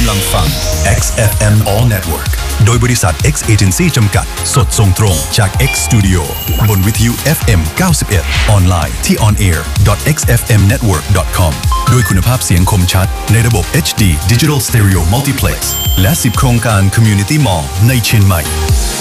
ำลังฟัง XFM All Network โดยบริษัท X Agency จำกัดสดส่งตรงจาก X Studio บนวิทยุ FM 91 ออนไลน์ที่ onair.xfmnetwork.com ด้วยคุณภาพเสียงคมชัดในระบบ HD Digital Stereo Multiplex และ10โครงการ Community Mall ในเชียงใหม่